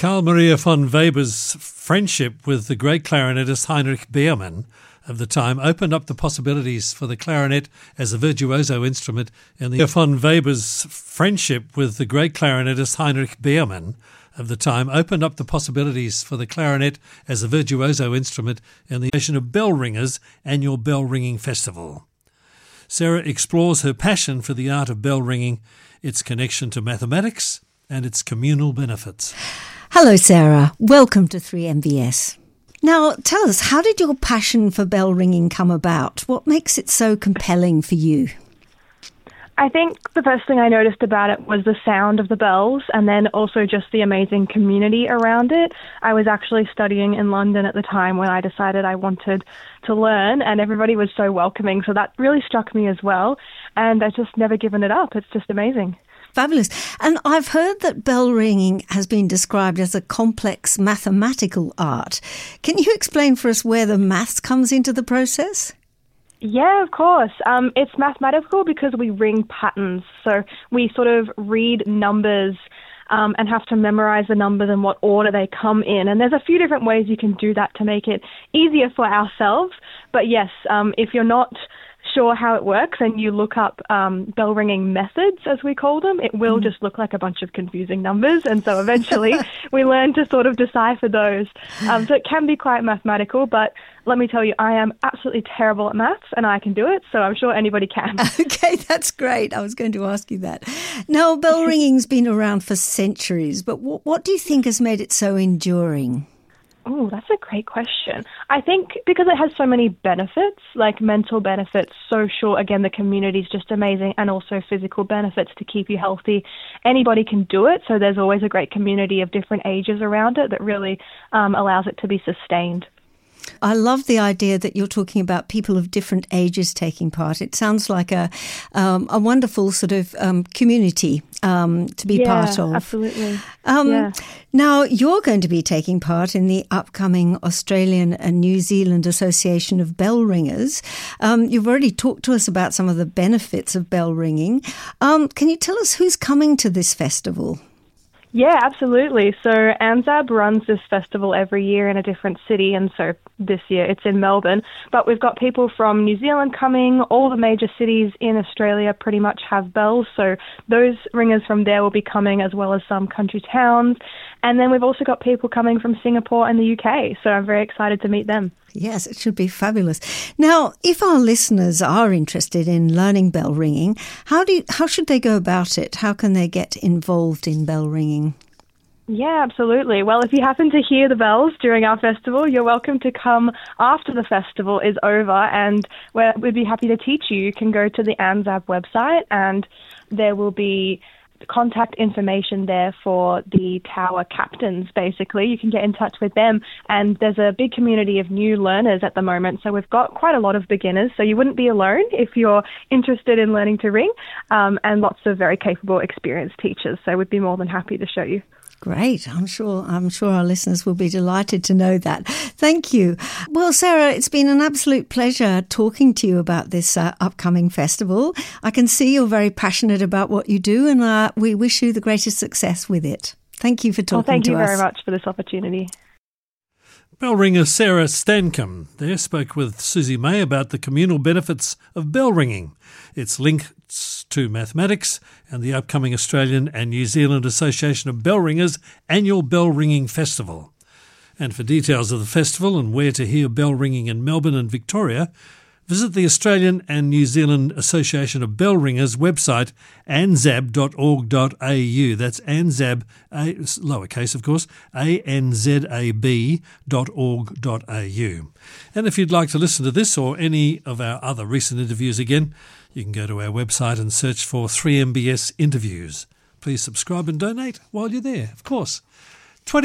Carl Maria von Weber's friendship with the great clarinetist Heinrich Beermann of the time opened up the possibilities for the clarinet as a virtuoso instrument, and the von Weber's friendship with the great clarinetist Heinrich Beermann of the time opened up the possibilities for the clarinet as a virtuoso instrument in the occasion of Bell Ringers' annual bell ringing festival. Sarah explores her passion for the art of bell ringing, its connection to mathematics, and its communal benefits. Hello, Sarah. Welcome to 3MBS. Now, tell us, how did your passion for bell ringing come about? What makes it so compelling for you? I think the first thing I noticed about it was the sound of the bells, and then also just the amazing community around it. I was actually studying in London at the time when I decided I wanted to learn, and everybody was so welcoming, so that really struck me as well, and I've just never given it up. It's just amazing. Fabulous. And I've heard that bell ringing has been described as a complex mathematical art. Can you explain for us where the maths comes into the process? Yeah, of course. It's mathematical because we ring patterns. So we sort of read numbers and have to memorize the numbers and what order they come in. And there's a few different ways you can do that to make it easier for ourselves. But yes, if you're not sure how it works and you look up bell ringing methods, as we call them, it will just look like a bunch of confusing numbers, and so eventually we learn to sort of decipher those. So it can be quite mathematical, but let me tell you, I am absolutely terrible at maths and I can do it, so I'm sure anybody can. Okay, that's great. I was going to ask you that. Now, bell ringing's been around for centuries, but what do you think has made it so enduring? Oh, that's a great question. I think because it has so many benefits, like mental benefits, social, again, the community is just amazing, and also physical benefits to keep you healthy. Anybody can do it, so there's always a great community of different ages around it that really allows it to be sustained. I love the idea that you're talking about people of different ages taking part. It sounds like a wonderful sort of community to be part of. Absolutely. Now, you're going to be taking part in the upcoming Australian and New Zealand Association of Bell Ringers. You've already talked to us about some of the benefits of bell ringing. Can you tell us who's coming to this festival? Yeah, absolutely. So ANZAB runs this festival every year in a different city, and so this year it's in Melbourne. But we've got people from New Zealand coming. All the major cities in Australia pretty much have bells, so those ringers from there will be coming, as well as some country towns. And then we've also got people coming from Singapore and the UK, so I'm very excited to meet them. Yes, it should be fabulous. Now, if our listeners are interested in learning bell ringing, how should they go about it? How can they get involved in bell ringing? Yeah, absolutely. Well, if you happen to hear the bells during our festival, you're welcome to come after the festival is over, and we'd be happy to teach you. You can go to the ANZAB website, and there will be contact information there for the tower captains, basically. You can get in touch with them, and there's a big community of new learners at the moment, so we've got quite a lot of beginners, so you wouldn't be alone if you're interested in learning to ring, and lots of very capable, experienced teachers, so we'd be more than happy to show you. Great. I'm sure our listeners will be delighted to know that. Thank you. Well, Sarah, it's been an absolute pleasure talking to you about this upcoming festival. I can see you're very passionate about what you do, and we wish you the greatest success with it. Thank you for talking to us. Thank you very much for this opportunity. Bell ringer Sarah Stancombe there spoke with Susie May about the communal benefits of bell ringing, its links to mathematics, and the upcoming Australian and New Zealand Association of Bell Ringers annual bell ringing festival. And for details of the festival and where to hear bell ringing in Melbourne and Victoria, visit the Australian and New Zealand Association of Bell Ringers website, anzab.org.au. That's anzab, lowercase of course, anzab.org.au. And if you'd like to listen to this or any of our other recent interviews again, you can go to our website and search for 3MBS interviews. Please subscribe and donate while you're there, of course.